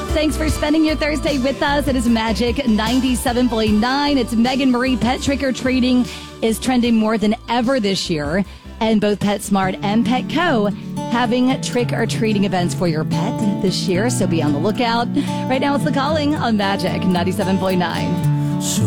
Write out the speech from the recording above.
Thanks for spending your Thursday with us. It is Magic 97.9. It's Megan Marie. Pet trick-or-treating is trending more than ever this year. And both PetSmart and Petco having trick-or-treating events for your pet this year. So be on the lookout. Right now it's The Calling on Magic 97.9.